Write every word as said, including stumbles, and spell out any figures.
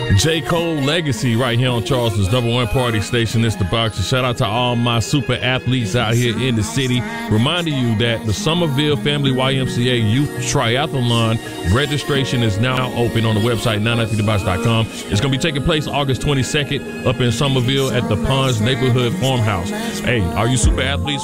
J. Cole Legacy right here on Charleston's number one party station. It's The Boxer. Shout out to all my super athletes out here in the city. Reminding you that the Somerville Family Y M C A Youth Triathlon registration is now open on the website nine nine three the box dot com. It's going to be taking place August twenty-second up in Somerville at the Ponds Neighborhood Farmhouse. Hey, are you super athletes?